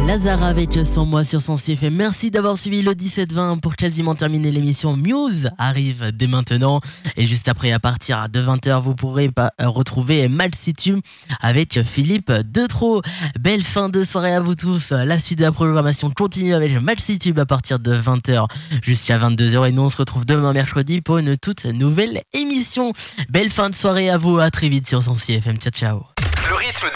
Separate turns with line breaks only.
Lazara avec Sans moi sur son CFM. Merci d'avoir suivi le 17-20 pour quasiment terminer l'émission. Muse arrive dès maintenant. Et juste après, à partir de 20h, vous pourrez retrouver Mal Si Tu avec Philippe Detro. Belle fin de soirée à vous tous. La suite de la programmation continue avec Mal Si Tu à partir de 20h jusqu'à 22h. Et nous, on se retrouve demain mercredi pour une toute nouvelle émission. Belle fin de soirée à vous. À très vite sur son CFM. Ciao, ciao.